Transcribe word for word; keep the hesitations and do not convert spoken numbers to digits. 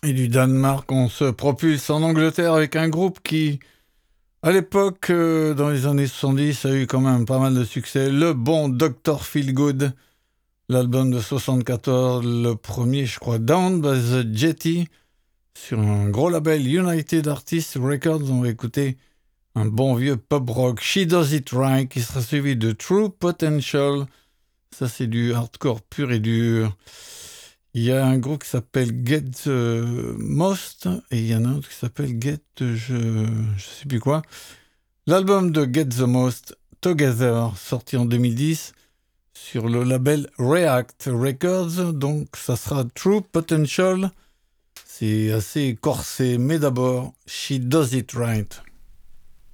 Et du Danemark, on se propulse en Angleterre avec un groupe qui, à l'époque, euh, dans les années soixante-dix, a eu quand même pas mal de succès. Le bon docteur Feelgood, l'album de soixante-quatorze, le premier, je crois, Down by the Jetty, sur un gros label United Artists Records. On va écouter un bon vieux pop rock, She Does It Right, qui sera suivi de True Potential. Ça, c'est du hardcore pur et dur. Il y a un groupe qui s'appelle Get the Most et il y en a un autre qui s'appelle Get, je je sais plus quoi. L'album de Get the Most Together, sorti en deux mille dix sur le label React Records, donc ça sera True Potential. C'est assez corsé, mais d'abord, She Does It Right.